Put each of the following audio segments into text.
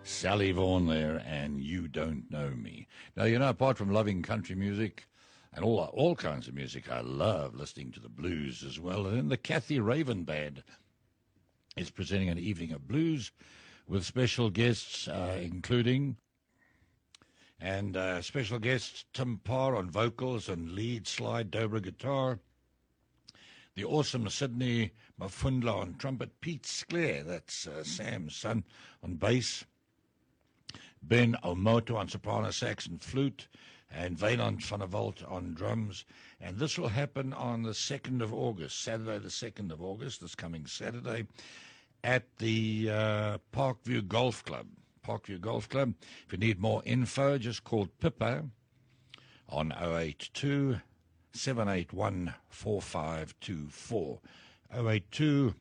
Sally Vaughan there, and You Don't Know Me. Now, you know, apart from loving country music and all kinds of music, I love listening to the blues as well. And then the Kathy Raven Band is presenting an evening of blues with special guests, including special guests Tim Parr on vocals and lead slide dobra guitar, the awesome Sydney Mafundla on trumpet, Pete Sclair, that's Sam's son, on bass, Ben Omoto on soprano, sax and flute, and Wynand van der Walt on drums. And this will happen on the 2nd of August, Saturday the 2nd of August, this coming Saturday, at the Parkview Golf Club. Parkview Golf Club. If you need more info, just call Pippa on 082 781 4524. 082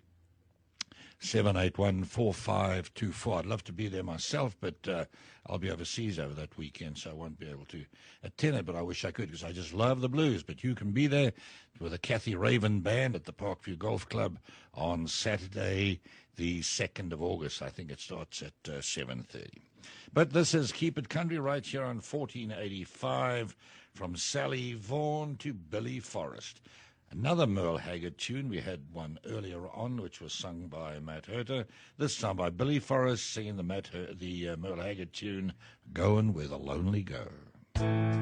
781 4524. I'd love to be there myself, but I'll be overseas over that weekend, so I won't be able to attend it, but I wish I could because I just love the blues. But you can be there with the Kathy Raven Band at the Parkview Golf Club on Saturday, the 2nd of August. I think it starts at 7:30. But this is Keep It Country right here on 1485, from Sally Vaughan to Billy Forrest. Another Merle Haggard tune. We had one earlier on, which was sung by Matt Herter. This time by Billy Forrest, singing the Merle Haggard tune, Goin' Where the Lonely Go.